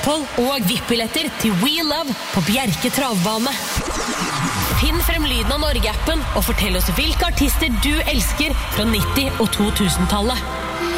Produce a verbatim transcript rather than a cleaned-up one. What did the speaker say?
opphold og V I P-billetter til We Love på Bjerke Travbane. Finn frem lyden av Norge-appen og fortell oss hvilke artister du elsker fra nitti- og to tusen-tallet.